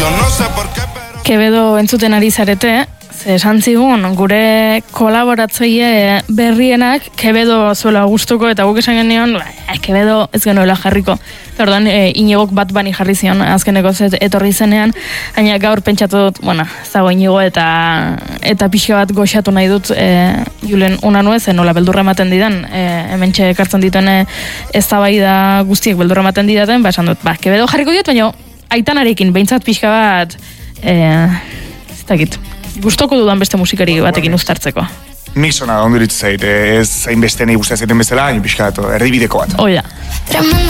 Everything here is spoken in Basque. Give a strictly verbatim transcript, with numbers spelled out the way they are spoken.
Quevedo entzuten ari zarete, ze esan zigun, gure kolaboratzaile berrienak Quevedo zuela gustuko eta guk esan genion, eh, Quevedo ez genuela jarriko. Orduan, e, Iñigok bat bani jarri zion, azkeneko zet etorri zenean, baina gaur pentsatu dut, bueno, zago Iñigo eta eta pixka bat goxatu nahi dut e, Julen una nuez, nola beldurra ematen didan, e, hementxe ekartzen dituen eztabaida guztiek beldurra ematen didaten, ba esan dut, ba, Quevedo jarriko diot, baina Aitanarekin, behintzat pixka bat, e, ez dakit, gustoko dudan beste musikari batekin uztartzeko. Mixona, onduritzu zait, ez zain beste nahi guztia zaiten bezala, hain pixka erdibideko bat. Oida.